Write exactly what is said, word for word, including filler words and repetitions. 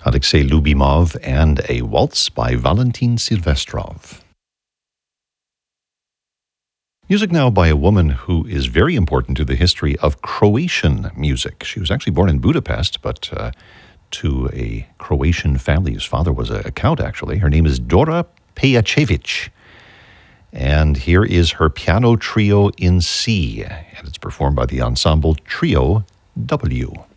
Alexei Lubimov and a waltz by Valentin Silvestrov. Music now by a woman who is very important to the history of Croatian music. She was actually born in Budapest, but uh, to a Croatian family whose father was a count, actually. Her name is Dora Pejacevic. And here is her piano trio in C, and it's performed by the ensemble Trio W.